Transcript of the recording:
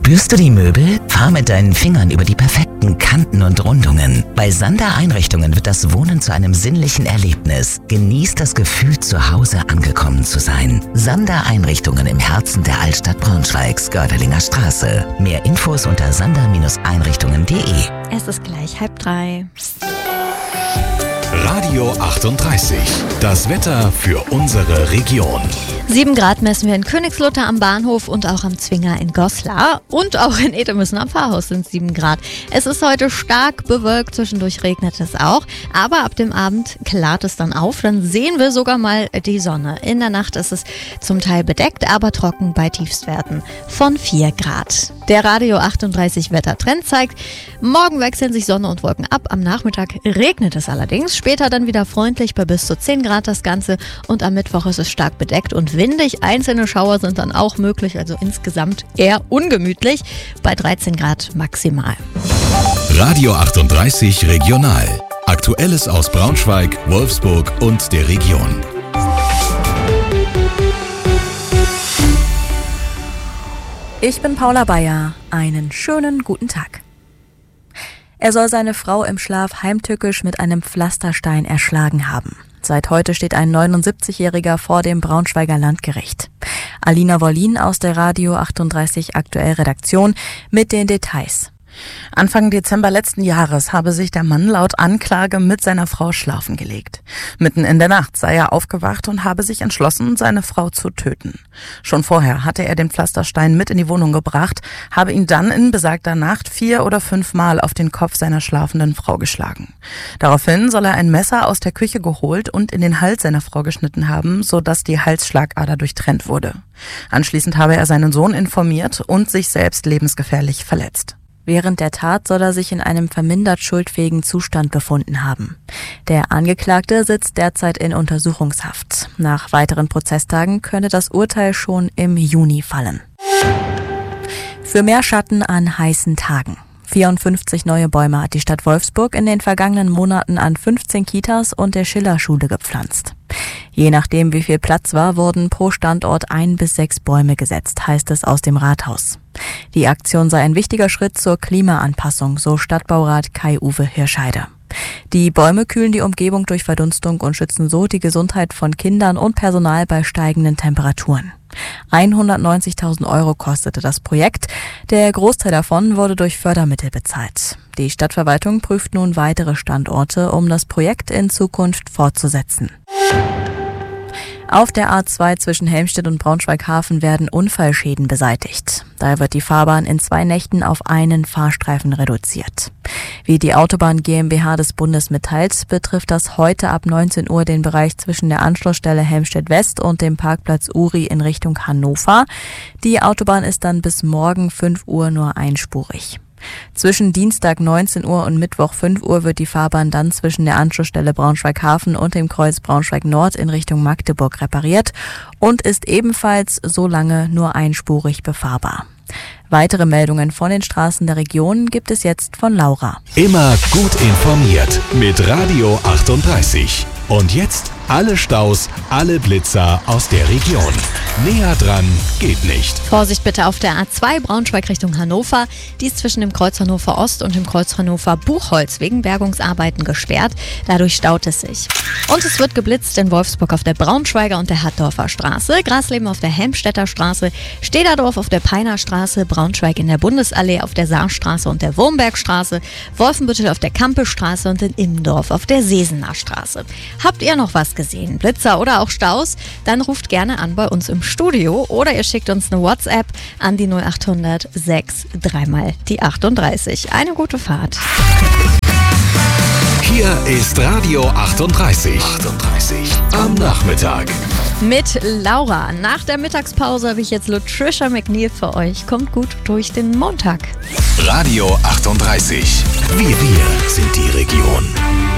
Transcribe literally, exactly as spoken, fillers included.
Spürst du die Möbel? Fahr mit deinen Fingern über die perfekten Kanten und Rundungen. Bei Sander Einrichtungen wird das Wohnen zu einem sinnlichen Erlebnis. Genieß das Gefühl, zu Hause angekommen zu sein. Sander Einrichtungen im Herzen der Altstadt Braunschweigs, Gördelinge Straße. Mehr Infos unter sander Einrichtungen punkt de. Es ist gleich halb drei. Radio achtunddreißig. Das Wetter für unsere Region. Sieben Grad messen wir in Königslutter am Bahnhof und auch am Zwinger in Goslar. Und auch in Edemüssen am Pfarrhaus sind sieben Grad. Es ist heute stark bewölkt, zwischendurch regnet es auch. Aber ab dem Abend klart es dann auf. Dann sehen wir sogar mal die Sonne. In der Nacht ist es zum Teil bedeckt, aber trocken bei Tiefstwerten von vier Grad. Der Radio achtunddreißig Wettertrend zeigt, morgen wechseln sich Sonne und Wolken ab. Am Nachmittag regnet es allerdings. Später dann wieder freundlich bei bis zu zehn Grad das Ganze. Und am Mittwoch ist es stark bedeckt und windig. Einzelne Schauer sind dann auch möglich, also insgesamt eher ungemütlich bei dreizehn Grad maximal. Radio achtunddreißig Regional. Aktuelles aus Braunschweig, Wolfsburg und der Region. Ich bin Paula Bayer. Einen schönen guten Tag. Er soll seine Frau im Schlaf heimtückisch mit einem Pflasterstein erschlagen haben. Seit heute steht ein neunundsiebzigjähriger vor dem Braunschweiger Landgericht. Alina Wollin aus der Radio achtunddreißig Aktuell Redaktion mit den Details. Anfang Dezember letzten Jahres habe sich der Mann laut Anklage mit seiner Frau schlafen gelegt. Mitten in der Nacht sei er aufgewacht und habe sich entschlossen, seine Frau zu töten. Schon vorher hatte er den Pflasterstein mit in die Wohnung gebracht, habe ihn dann in besagter Nacht vier oder fünf Mal auf den Kopf seiner schlafenden Frau geschlagen. Daraufhin soll er ein Messer aus der Küche geholt und in den Hals seiner Frau geschnitten haben, sodass die Halsschlagader durchtrennt wurde. Anschließend habe er seinen Sohn informiert und sich selbst lebensgefährlich verletzt. Während der Tat soll er sich in einem vermindert schuldfähigen Zustand befunden haben. Der Angeklagte sitzt derzeit in Untersuchungshaft. Nach weiteren Prozesstagen könnte das Urteil schon im Juni fallen. Für mehr Schatten an heißen Tagen. vierundfünfzig neue Bäume hat die Stadt Wolfsburg in den vergangenen Monaten an fünfzehn Kitas und der Schillerschule gepflanzt. Je nachdem, wie viel Platz war, wurden pro Standort ein bis sechs Bäume gesetzt, heißt es aus dem Rathaus. Die Aktion sei ein wichtiger Schritt zur Klimaanpassung, so Stadtbaurat Kai-Uwe Hirscheide. Die Bäume kühlen die Umgebung durch Verdunstung und schützen so die Gesundheit von Kindern und Personal bei steigenden Temperaturen. hundertneunzigtausend Euro kostete das Projekt. Der Großteil davon wurde durch Fördermittel bezahlt. Die Stadtverwaltung prüft nun weitere Standorte, um das Projekt in Zukunft fortzusetzen. Auf der A zwei zwischen Helmstedt und Braunschweig-Hafen werden Unfallschäden beseitigt. Daher wird die Fahrbahn in zwei Nächten auf einen Fahrstreifen reduziert. Wie die Autobahn GmbH des Bundes mitteilt, betrifft das heute ab neunzehn Uhr den Bereich zwischen der Anschlussstelle Helmstedt West und dem Parkplatz Uri in Richtung Hannover. Die Autobahn ist dann bis morgen fünf Uhr nur einspurig. Zwischen Dienstag neunzehn Uhr und Mittwoch fünf Uhr wird die Fahrbahn dann zwischen der Anschlussstelle Braunschweig-Hafen und dem Kreuz Braunschweig-Nord in Richtung Magdeburg repariert und ist ebenfalls so lange nur einspurig befahrbar. Weitere Meldungen von den Straßen der Region gibt es jetzt von Laura. Immer gut informiert mit Radio achtunddreißig. Und jetzt alle Staus, alle Blitzer aus der Region. Näher dran geht nicht. Vorsicht bitte auf der A zwei Braunschweig Richtung Hannover. Die ist zwischen dem Kreuz Hannover Ost und dem Kreuz Hannover Buchholz wegen Bergungsarbeiten gesperrt. Dadurch staut es sich. Und es wird geblitzt in Wolfsburg auf der Braunschweiger und der Hattdorfer Straße, Grasleben auf der Helmstedter Straße, Stederdorf auf der Peiner Straße, Braunschweig in der Bundesallee auf der Saarstraße und der Wurmbergstraße, Wolfenbüttel auf der Kampelstraße und in Immendorf auf der Sesener Straße. Habt ihr noch was gesehen? Blitzer oder auch Staus? Dann ruft gerne an bei uns im Studio oder ihr schickt uns eine WhatsApp an die null achthundert sechs dreimal die achtunddreißig. Eine gute Fahrt. Hier ist Radio achtunddreißig. achtunddreißig am Nachmittag. Mit Laura. Nach der Mittagspause habe ich jetzt Latricia McNeil für euch. Kommt gut durch den Montag. Radio achtunddreißig. Wir, wir sind die Region.